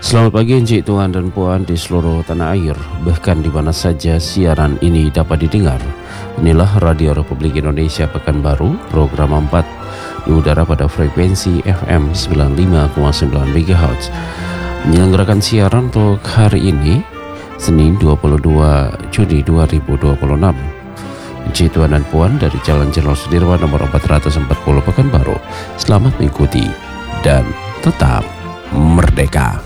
Selamat pagi Encik Tuan dan Puan di seluruh tanah air, bahkan di mana saja siaran ini dapat didengar. Inilah Radio Republik Indonesia Pekanbaru, program 4 di udara pada frekuensi FM 95,9 MHz. Menyelenggarakan siaran untuk hari ini, Senin 22 Juni 2026. Encik Tuan dan Puan dari Jalan Jenderal Sudirman nomor 440 Pekanbaru, selamat mengikuti dan tetap merdeka.